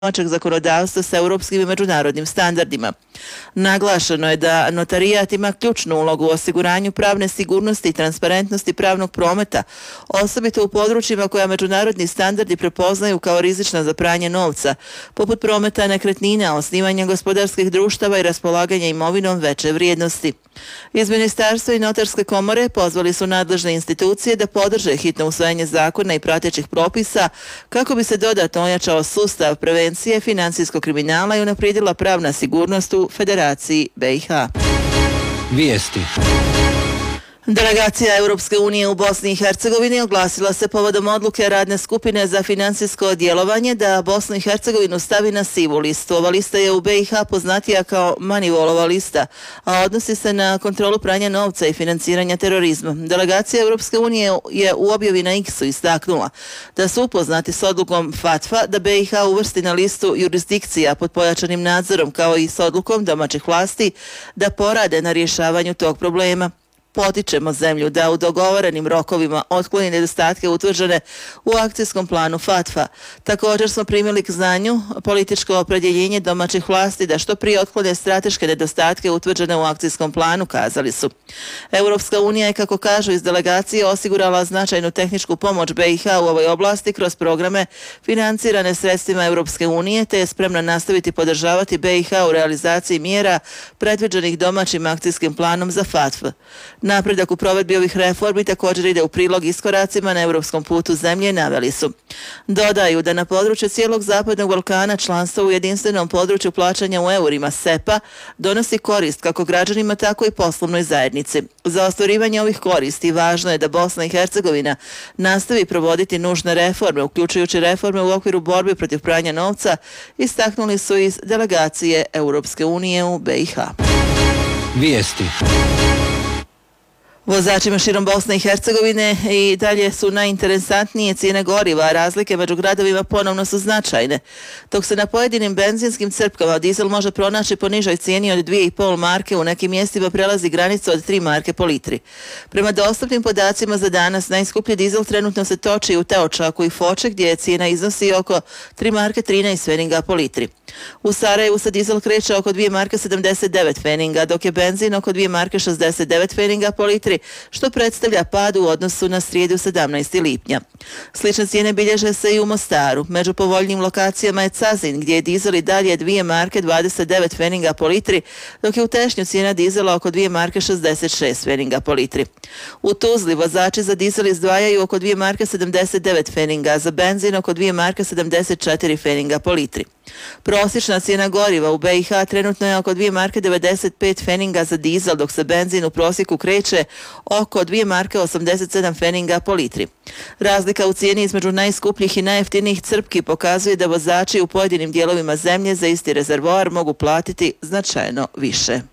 domaćeg zakonodavstva sa europskim i međunarodnim standardima. Naglašeno je da notarijat ima ključnu ulogu u osiguranju pravne sigurnosti i transparentnosti pravnog prometa, osobito u područjima koja međunarodni standardi prepoznaju kao rizična za pranje novca, poput prometa nekretnina, osnivanja gospodarskih društava i raspolaganja imovinom veće vrijednosti. Iz Ministarstva i Notarske komore pozvali su nadležne institucije da podrže hitno usvajanje zakona i pratećih propisa kako bi se dodatno ojačao sustav prevencije financijskog kriminala i unaprijedila pravna sigurnost u Federaciji BiH. Vijesti. Delegacija Europske unije u Bosni i Hercegovini oglasila se povodom odluke radne skupine za financijsko djelovanje da Bosnu i Hercegovinu stavi na sivu listu. Ova lista je u BiH poznatija kao Moneyvalova lista, a odnosi se na kontrolu pranja novca i financiranja terorizma. Delegacija Europske unije je u objavi na X-u istaknula da su upoznati s odlukom FATF-a da BiH uvrsti na listu jurisdikcija pod pojačanim nadzorom, kao i s odlukom domaćih vlasti da porade na rješavanju tog problema. Potičemo zemlju da u dogovorenim rokovima otkloni nedostatke utvrđene u akcijskom planu FATF-a. Također smo primili k znanju političko opredjeljenje domaćih vlasti da što prije otklone strateške nedostatke utvrđene u akcijskom planu, kazali su. Europska unija je, kako kažu iz delegacije, osigurala značajnu tehničku pomoć BiH u ovoj oblasti kroz programe financirane sredstvima Europske unije, te je spremna nastaviti podržavati BiH u realizaciji mjera predviđenih domaćim akcijskim planom za FATF. Napredak u provedbi ovih reformi također ide u prilog iskoracima na europskom putu zemlje, naveli su. Dodaju da na području cijelog Zapadnog Balkana članstvo u jedinstvenom području plaćanja u eurima SEPA donosi korist kako građanima, tako i poslovnoj zajednici. Za ostvarivanje ovih koristi važno je da Bosna i Hercegovina nastavi provoditi nužne reforme, uključujući reforme u okviru borbe protiv pranja novca, istaknuli su iz delegacije Europske unije u BiH. Vijesti. Vozačima širom Bosne i Hercegovine i dalje su najinteresantnije cijene goriva, a razlike među gradovima ponovno su značajne. Dok se na pojedinim benzinskim crpkama dizel može pronaći po nižoj cijeni od 2,5 marke, u nekim mjestima prelazi granicu od 3 marke po litri. Prema dostupnim podacima za danas, najskuplji dizel trenutno se toči u Teočaku i Foče, gdje cijena iznosi oko 3 marke 13 pfeninga po litri. U Sarajevu se dizel kreće oko 2 marke 79 pfeninga, dok je benzin oko 2 marke 69 pfeninga po litri, što predstavlja pad u odnosu na srijedu 17. lipnja. Slične cijene bilježe se i u Mostaru. Među povoljnim lokacijama je Cazin, gdje je dizel i dalje 2 marke 29 pfeninga po litri, dok je u Tešnju cijena dizela oko 2 marke 66 pfeninga po litri. U Tuzli vozači za dizel izdvajaju oko 2 marke 79 pfeninga, a za benzin oko 2 marke 74 pfeninga po litri. Prosječna cijena goriva u BiH trenutno je oko 2 marke 95 pfeninga za dizel, dok se benzin u prosjeku kreće oko 2 marke 87 pfeninga po litri. Razlika u cijeni između najskupljih i najjeftinijih crpki pokazuje da vozači u pojedinim dijelovima zemlje za isti rezervoar mogu platiti značajno više.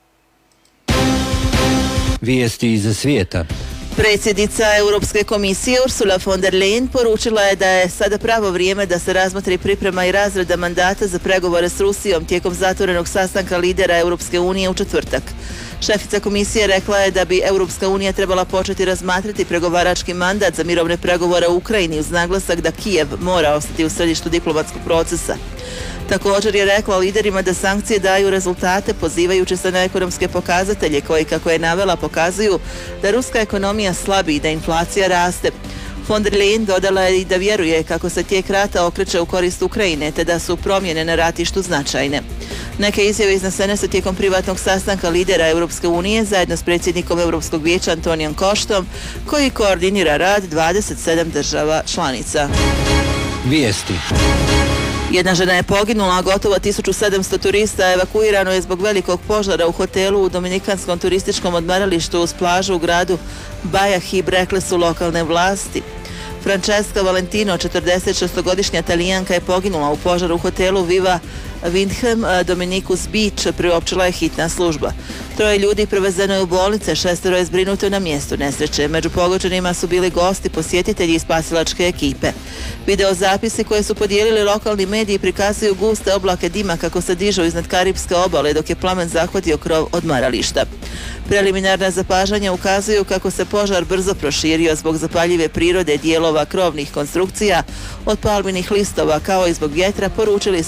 Vijesti iz svijeta. Predsjednica Europske komisije Ursula von der Leyen poručila je da je sada pravo vrijeme da se razmotri priprema i razrada mandata za pregovore s Rusijom tijekom zatvorenog sastanka lidera Europske unije u četvrtak. Šefica komisije rekla je da bi Europska unija trebala početi razmatrati pregovarački mandat za mirovne pregovore u Ukrajini uz naglasak da Kijev mora ostati u središtu diplomatskog procesa. Također je rekla liderima da sankcije daju rezultate, pozivajući se na ekonomske pokazatelje koji, kako je navela, pokazuju da ruska ekonomija slabi i da inflacija raste. Von der Leyen dodala je i da vjeruje kako se tijek rata okreće u korist Ukrajine, te da su promjene na ratištu značajne. Neke izjave iznesene su tijekom privatnog sastanka lidera Europske unije zajedno s predsjednikom Europskog vijeća Antonijom Koštom, koji koordinira rad 27 država članica. Vijesti. Jedna žena je poginula, a gotovo 1700 turista evakuirano je zbog velikog požara u hotelu u Dominikanskom turističkom odmaralištu uz plažu u gradu Baja Hib, rekle su lokalne vlasti. Francesca Valentino, 46-godišnja Talijanka, je poginula u požaru u hotelu Viva Windham, Dominikus Beach priopćila je hitna služba. 3 ljudi prevezeno je u bolnice, 6 je zbrinuto na mjestu nesreće. Među pogođenima su bili gosti, posjetitelji i spasilačke ekipe. Videozapisi koje su podijelili lokalni mediji prikazuju guste oblake dima kako se dižu iznad Karipske obale dok je plamen zahvatio krov odmarališta. Preliminarna zapažanja ukazuju kako se požar brzo proširio zbog zapaljive prirode dijelova krovnih konstrukcija od palminih listova kao i zbog vjetra, poručili